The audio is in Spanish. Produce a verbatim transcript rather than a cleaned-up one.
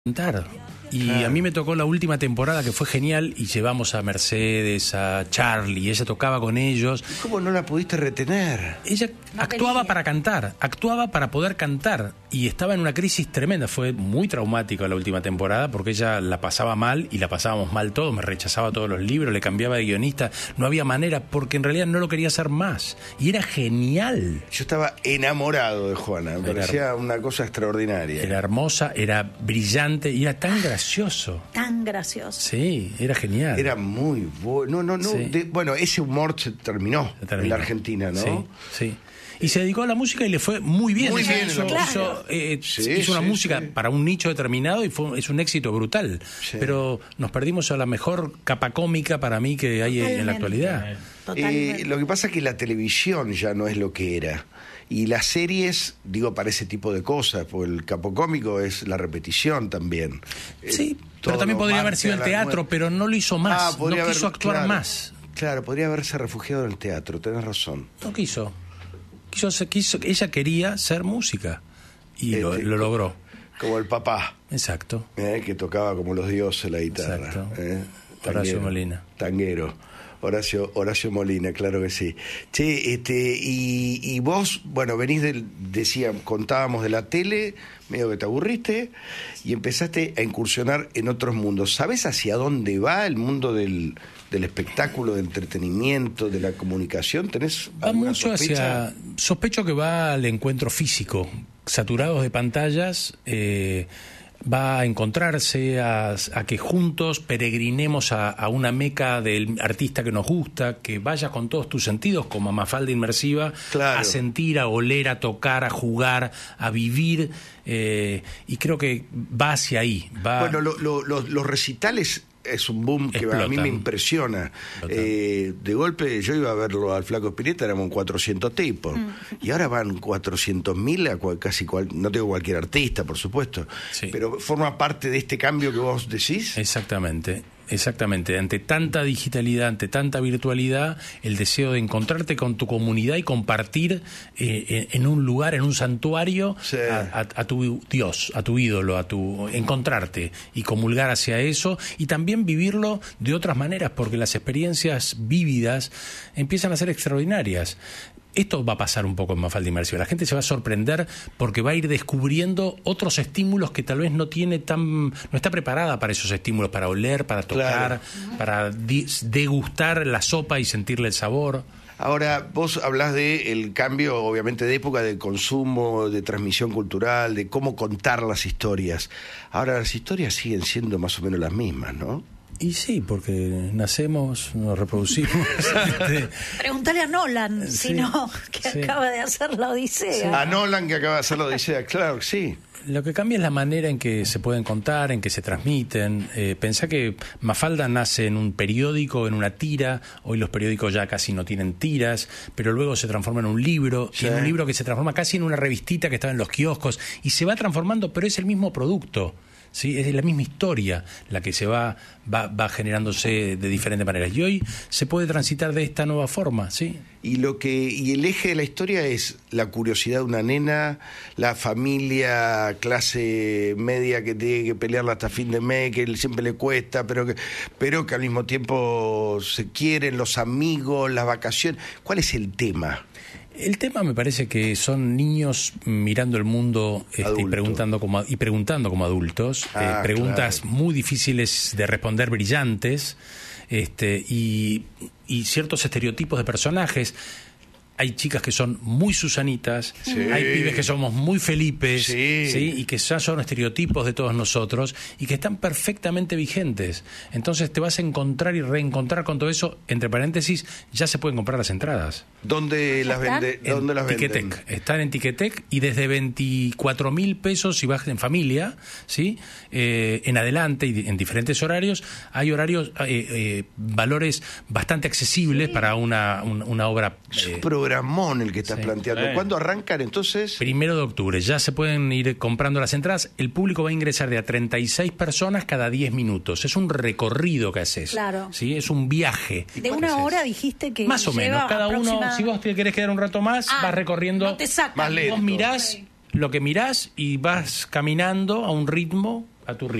cantar. Y Claro. a mí me tocó la última temporada que fue genial y llevamos a Mercedes, a Charlie, ella tocaba con ellos. ¿Cómo no la pudiste retener? Ella No actuaba quería. para cantar, actuaba para poder cantar y estaba en una crisis tremenda. Fue muy traumática la última temporada porque ella la pasaba mal y la pasábamos mal todos, me rechazaba todos los libros, le cambiaba de guionista, no había manera porque en realidad no lo quería hacer más y era genial. Yo estaba enamorado de Juana, me Era- parecía una cosa extraordinaria. Era hermosa, era brillante y era tan gracioso. Tan gracioso. Sí, era genial. Era muy bueno. No, no, no. Sí. de- bueno, ese humor se terminó, Se terminó. en la Argentina, ¿no? Sí, sí. Y se dedicó a la música y le fue muy bien. Muy Hizo- bien en la hizo, música. hizo, eh, Sí, hizo una sí, música sí. para un nicho determinado y fue, es un éxito brutal. Sí. Pero nos perdimos a la mejor capa cómica para mí que hay en la Totalmente. actualidad. Totalmente. Eh, lo que pasa es que la televisión ya no es lo que era. Y las series, digo, para ese tipo de cosas, porque el capo cómico es la repetición también. Eh, Sí, pero todos también los podría haber martes sido a el las teatro, nueve. pero no lo hizo más. Ah, no podría quiso haber- actuar claro, más. Claro, podría haberse refugiado en el teatro, tenés razón. No quiso. quiso, se quiso ella quería ser música y lo, Este, lo logró. Como el papá, Exacto. eh, que tocaba como los dioses la guitarra. Exacto. eh, Horacio tanguero, Molina. Tanguero. Horacio, Horacio Molina, claro que sí. Che, este, y, y vos, bueno, venís del, decía, contábamos de la tele, medio que te aburriste, y empezaste a incursionar en otros mundos. ¿Sabés hacia dónde va el mundo del, del espectáculo, del entretenimiento, de la comunicación? ¿Tenés Va alguna mucho sospecha? hacia... Sospecho que va al encuentro físico. Saturados de pantallas, eh, va a encontrarse, a, a que juntos peregrinemos a, a una meca del artista que nos gusta, que vayas con todos tus sentidos, como a Mafalda Inmersiva, Claro. a sentir, a oler, a tocar, a jugar, a vivir. Eh, y creo que va hacia ahí. Va... Bueno, lo- lo- lo- los recitales es un boom que a mí Explotan. me impresiona. Explotan. Eh, de golpe yo iba a verlo al Flaco Spinetta, éramos cuatrocientos tipos. Y ahora van cuatrocientos mil a cual- casi cual, no tengo cualquier artista, por supuesto. Sí. Pero forma parte de este cambio que vos decís. Exactamente, exactamente. Ante tanta digitalidad, ante tanta virtualidad, el deseo de encontrarte con tu comunidad y compartir eh, en, en un lugar, en un santuario, Sí. a, a- a tu Dios, a tu ídolo, a tu encontrarte y comulgar hacia eso y también vivirlo de otras maneras, porque las experiencias vívidas empiezan a ser extraordinarias. Esto va a pasar un poco en Mafalda Inmersiva. La gente se va a sorprender porque va a ir descubriendo otros estímulos que tal vez no tiene tan, no está preparada para esos estímulos, para oler, para tocar, para di- degustar la sopa y sentirle el sabor. Ahora, vos hablás de el cambio, obviamente, de época, de consumo, de transmisión cultural, de cómo contar las historias. Ahora, las historias siguen siendo más o menos las mismas, ¿no? Y sí, porque nacemos, nos reproducimos. este, Pregúntale a Nolan, Sí, si no, que sí. acaba de hacer la Odisea. A Nolan, que acaba de hacer la Odisea, claro que sí. Lo que cambia es la manera en que se pueden contar, en que se transmiten. Eh, pensá que Mafalda nace en un periódico, en una tira. Hoy los periódicos ya casi no tienen tiras, pero luego se transforma en un libro, Sí. y en un libro que se transforma casi en una revistita que estaba en los kioscos, y se va transformando, pero es el mismo producto. ¿Sí? Es la misma historia la que se va, va, va generándose de diferentes maneras. Y hoy se puede transitar de esta nueva forma, ¿sí? Y lo que y el eje de la historia es la curiosidad de una nena, la familia clase media que tiene que pelearla hasta fin de mes, que siempre le cuesta, pero que pero que al mismo tiempo se quieren, los amigos, las vacaciones. ¿Cuál es el tema? El tema me parece que son niños mirando el mundo este, y Adulto. preguntando como y preguntando como adultos, Ah, eh, preguntas claro. muy difíciles de responder, brillantes, este, y, y ciertos estereotipos de personajes. Hay chicas que son muy Susanitas, Sí. hay pibes que somos muy Felipes, Sí. ¿sí? Y que ya son estereotipos de todos nosotros y que están perfectamente vigentes. Entonces te vas a encontrar y reencontrar con todo eso. Entre paréntesis, ya se pueden comprar las entradas. ¿Dónde las están? vende? En ¿Dónde las venden? Ticketek. Están en Ticketek y desde veinticuatro mil pesos si vas en familia, ¿sí? Eh, en adelante y en diferentes horarios. Hay horarios, eh, eh, valores bastante accesibles para una, una, una obra. Es un eh, programón el que estás sí. planteando. Sí. ¿Cuándo arrancan entonces? Primero de octubre, ya se pueden ir comprando las entradas. El público va a ingresar de a treinta y seis personas cada diez minutos. Es un recorrido que haces. Claro. ¿Sí? Es un viaje. ¿Y De cuánto una es? hora dijiste que Más o lleva menos. Cada uno, aproxima- si vos te querés quedar un rato más, Ah, vas recorriendo. no te sacan. Más lento. Vos mirás lo que mirás y vas caminando a un ritmo a tu ritmo.